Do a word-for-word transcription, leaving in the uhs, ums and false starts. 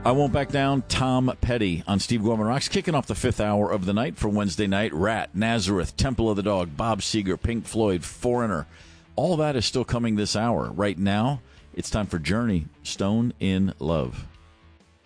I Won't Back Down, Tom Petty on Steve Gorman Rocks, kicking off the fifth hour of the night for Wednesday night. Rat, Nazareth, Temple of the Dog, Bob Seger, Pink Floyd, Foreigner. All that is still coming this hour. Right now, it's time for Journey, Stone in Love.